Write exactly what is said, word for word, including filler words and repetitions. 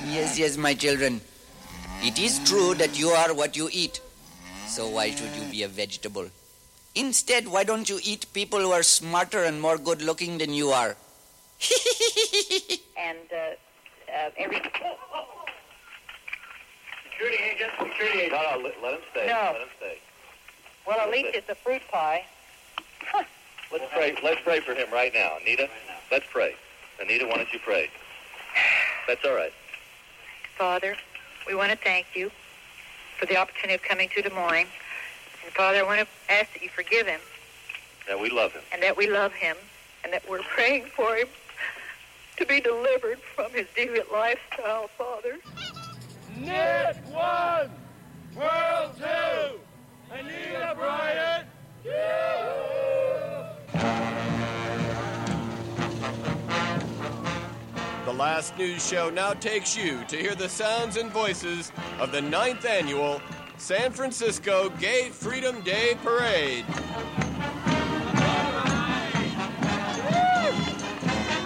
Yes, yes, my children. It is true that you are what you eat. So why should you be a vegetable? Instead, why don't you eat people who are smarter and more good-looking than you are? and uh, uh, every... Security agent, security agent. No, no, let, let him stay. No. Let him stay. Well, at least it's a fruit pie. Let's pray. Let's pray for him right now. Anita, let's pray. Anita, why don't you pray? That's all right. Father, we want to thank you for the opportunity of coming to Des Moines. And Father, I want to ask that you forgive him. That we love him. And that we love him. And that we're praying for him to be delivered from his deviant lifestyle, Father. Nick one, Pearl two, Anita Bryant, The Last News Show now takes you to hear the sounds and voices of the ninth annual San Francisco Gay Freedom Day Parade.